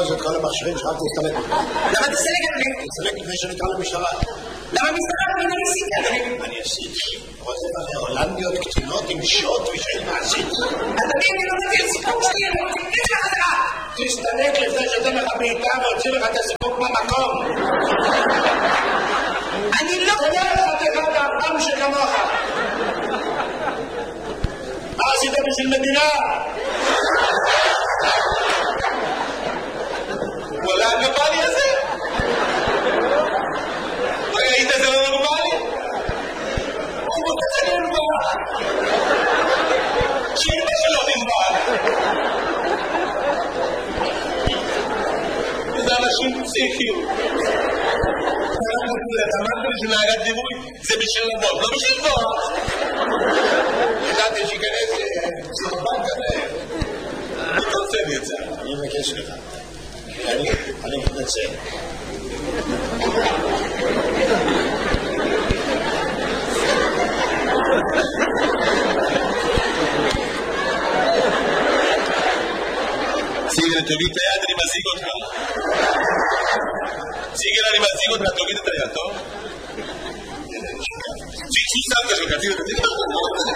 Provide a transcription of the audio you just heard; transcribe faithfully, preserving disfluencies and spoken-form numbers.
לארוז את כל המכשירים שרק תסתלק. למה תסתלק, אדוני? תסתלק לפני שנקרא למשטרה. למה משטרה? אני לא עשיתי, אדוני. אני עשיתי. רוצה לך הולנדיות קטינות עם שוט ושאין מעשית. אדוני, אני לא מביא על סיפוק שלי, אני רוצה להגיד לך חזרה. תסתלק לפני שאתן לך בעיטה והוציא לך את הסיפוק במקום. אני לא... תודה לך תחד האפם שכמוך. מה עשית בשביל מדינה? וואלה, הנורמלי הזה? ראית זה לא נורמלי? הוא מוצא זה נורמל. שאימא שלו נורמל. זה אנשים פסיכיים. אמרת לי שנהגת דיבוי זה בשביל לבוא, לא בשביל לבוא. ידעתי שיכנס סרבן כזה. אני רוצה לי את זה. אני מבקש לך. אני מתנצל. סיגל, תוריד את היד, אני מזיג אותך. סיגל, אני מזיג אותך, תוריד את היד, טוב? שמת שלך, תגיד את זה.